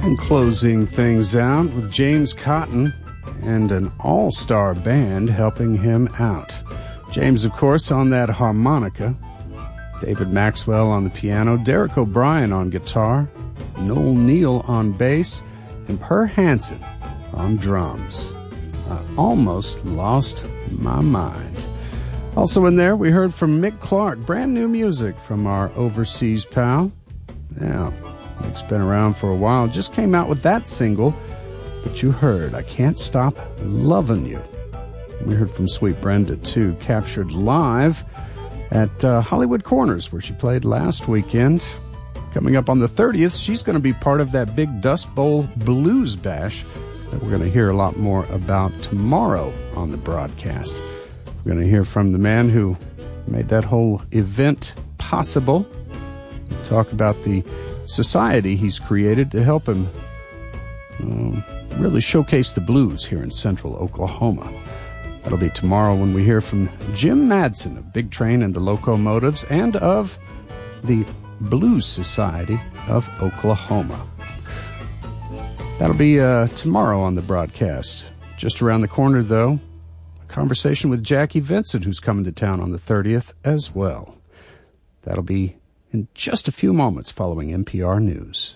And closing things out with James Cotton and an all-star band helping him out. James, of course, on that harmonica, David Maxwell on the piano, Derek O'Brien on guitar, Noel Neal on bass, and Per Hansen on drums. I almost lost my mind. Also in there, we heard from Mick Clark, brand new music from our overseas pal. Yeah, Mick's been around for a while, just came out with that single that you heard, I Can't Stop Lovin' You. We heard from Sweet Brenda, too, captured live at Hollywood Corners, where she played last weekend. Coming up on the 30th, she's going to be part of that big Dust Bowl Blues Bash that we're going to hear a lot more about tomorrow on the broadcast. We're going to hear from the man who made that whole event possible. We'll talk about the society he's created to help him really showcase the blues here in central Oklahoma. That'll be tomorrow when we hear from Jim Madsen of Big Train and the Locomotives and of the Blues Society of Oklahoma. That'll be tomorrow on the broadcast. Just around the corner, though, a conversation with Jackie Vincent, who's coming to town on the 30th as well. That'll be in just a few moments following NPR News.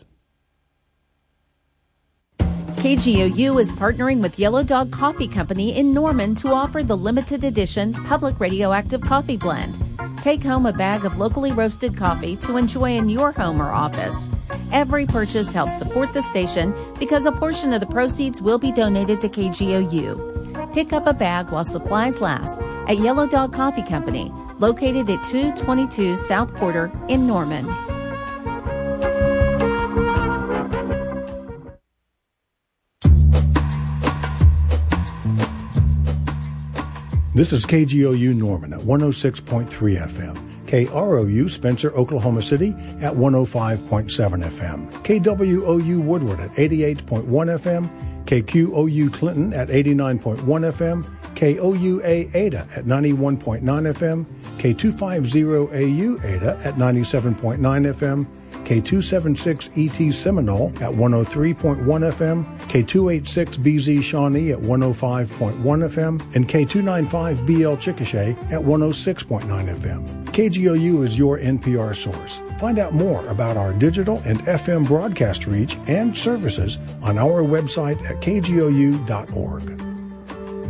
KGOU is partnering with Yellow Dog Coffee Company in Norman to offer the limited edition Public Radioactive Coffee Blend. Take home a bag of locally roasted coffee to enjoy in your home or office. Every purchase helps support the station because a portion of the proceeds will be donated to KGOU. Pick up a bag while supplies last at Yellow Dog Coffee Company, located at 222 South Porter in Norman. This is KGOU Norman at 106.3 FM. KROU Spencer, Oklahoma City at 105.7 FM. KWOU Woodward at 88.1 FM. KQOU Clinton at 89.1 FM. KOUA Ada at 91.9 FM. K250AU Ada at 97.9 FM. K276ET Seminole at 103.1 FM, K286BZ Shawnee at 105.1 FM, and K295BL Chickasha at 106.9 FM. KGOU is your NPR source. Find out more about our digital and FM broadcast reach and services on our website at kgou.org.